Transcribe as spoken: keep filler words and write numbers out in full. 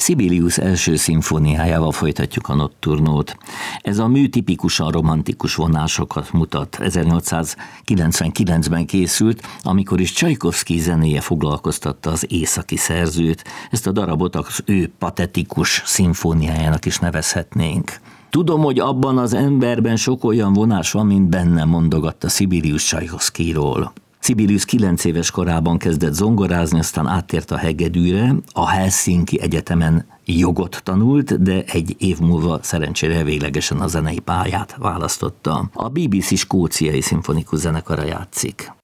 Sibelius első szimfóniájával folytatjuk a Notturnót. Ez a mű tipikusan romantikus vonásokat mutat. ezernyolcszázkilencvenkilencben készült, amikor is Csajkovszky zenéje foglalkoztatta az északi szerzőt. Ezt a darabot az ő patetikus szimfóniájának is nevezhetnénk. Tudom, hogy abban az emberben sok olyan vonás van, mint bennem, mondogatta Sibelius Csajkovszkyról. Sibelius kilenc éves korában kezdett zongorázni, aztán áttért a hegedűre, a Helsinki Egyetemen jogot tanult, de egy év múlva szerencsére véglegesen a zenei pályát választotta. A bé bé cé skóciai szimfonikus zenekara játszik.